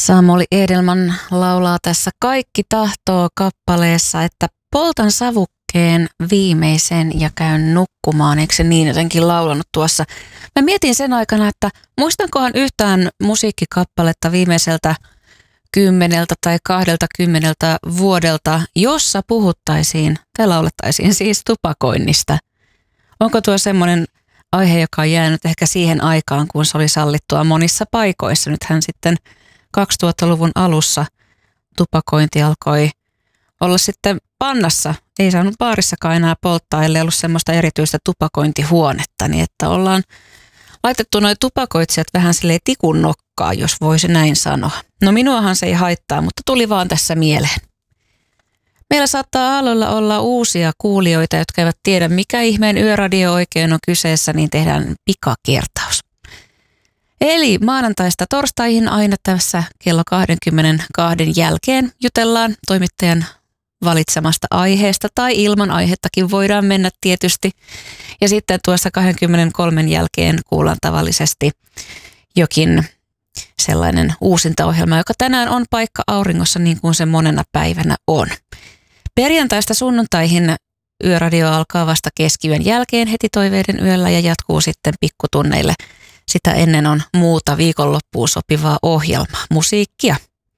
Samuli Edelman laulaa tässä Kaikki tahtoo -kappaleessa, että poltan savukkeen viimeisen ja käyn nukkumaan. Eikö se niin jotenkin laulanut tuossa? Mä mietin sen aikana, että muistankohan yhtään musiikkikappaletta viimeiseltä 10 tai 20 vuodelta, jossa puhuttaisiin tai laulettaisiin siis tupakoinnista. Onko tuo semmoinen aihe, joka on jäänyt ehkä siihen aikaan, kun se oli sallittua monissa paikoissa? Nythän sitten 2000-luvun alussa tupakointi alkoi olla sitten pannassa. Ei saanut baarissakaan enää polttaa, ellei ollut semmoista erityistä tupakointihuonetta, niin että ollaan laitettu noi tupakoitsijat vähän silleen tikun nokkaa, jos voisi näin sanoa. No minuahan se ei haittaa, mutta tuli vaan tässä mieleen. Meillä saattaa aalloilla olla uusia kuulijoita, jotka eivät tiedä, mikä ihmeen yöradio oikein on kyseessä, niin tehdään pikakertaus. Eli maanantaista torstaihin aina tässä kello 22 jälkeen jutellaan toimittajan valitsemasta aiheesta tai ilman aihettakin voidaan mennä tietysti. Ja sitten tuossa 23 jälkeen kuullaan tavallisesti jokin sellainen uusintaohjelma, joka tänään on Paikka auringossa niin kuin se monena päivänä on. Perjantaista sunnuntaihin yöradio alkaa vasta keskiyön jälkeen heti toiveiden yöllä ja jatkuu sitten pikkutunneille. Sitä ennen on muuta viikonloppuun sopivaa ohjelmaa, musiikkia.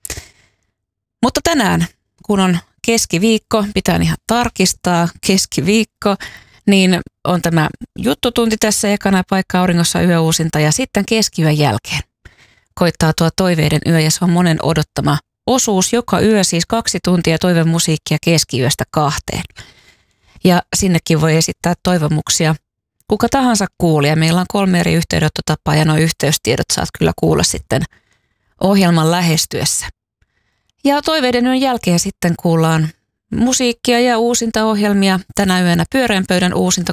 Mutta tänään, kun on keskiviikko, pitää ihan tarkistaa keskiviikko, niin on tämä juttutunti tässä ekana Paikka auringossa yöuusinta ja sitten keskiyön jälkeen koittaa tuo toiveiden yö ja se on monen odottama osuus joka yö, siis 2 tuntia toivemusiikkia keskiyöstä 2. Ja sinnekin voi esittää toivomuksia kuka tahansa kuulija. Meillä on 3 eri yhteydenottotapaa ja nuo yhteystiedot saat kyllä kuulla sitten ohjelman lähestyessä. Ja toiveiden yön jälkeen sitten kuullaan musiikkia ja uusintaohjelmia. Tänä yönä Pyöreän pöydän uusinta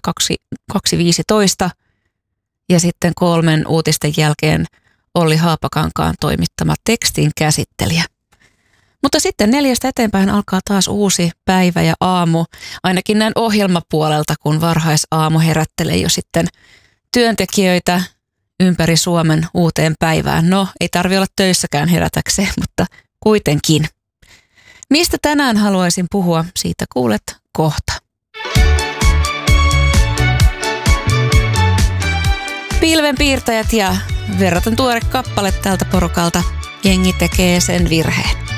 2.15 ja sitten 3 uutisten jälkeen Olli Haapakankaan toimittama tekstin käsittelijä. Mutta sitten 4 eteenpäin alkaa taas uusi päivä ja aamu, ainakin näin ohjelmapuolelta, kun varhaisaamu herättelee jo sitten työntekijöitä ympäri Suomen uuteen päivään. No, ei tarvitse olla töissäkään herätäkseen, mutta kuitenkin. Mistä tänään haluaisin puhua, siitä kuulet kohta. Pilvenpiirtäjät ja verraten tuore kappale tältä porukalta. Jengi tekee sen virheen.